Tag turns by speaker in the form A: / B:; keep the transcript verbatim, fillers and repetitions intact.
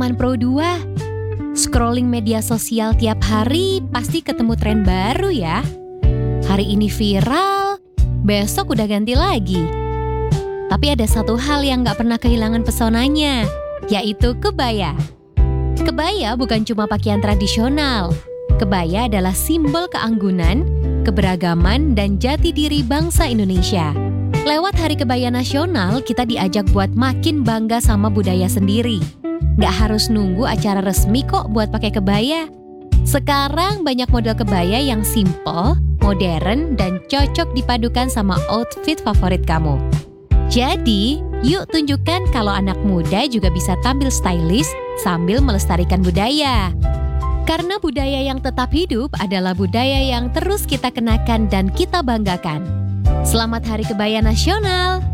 A: zaman Pro dua. Scrolling media sosial tiap hari pasti ketemu tren baru ya. Hari ini viral, besok udah ganti lagi. Tapi ada satu hal yang gak pernah kehilangan pesonanya, yaitu kebaya. Kebaya bukan cuma pakaian tradisional. Kebaya adalah simbol keanggunan, keberagaman, dan jati diri bangsa Indonesia. Lewat Hari Kebaya Nasional, kita diajak buat makin bangga sama budaya sendiri. Nggak harus nunggu acara resmi kok buat pakai kebaya. Sekarang banyak model kebaya yang simple, modern, dan cocok dipadukan sama outfit favorit kamu. Jadi, yuk tunjukkan kalau anak muda juga bisa tampil stylish sambil melestarikan budaya. Karena budaya yang tetap hidup adalah budaya yang terus kita kenakan dan kita banggakan. Selamat Hari Kebaya Nasional!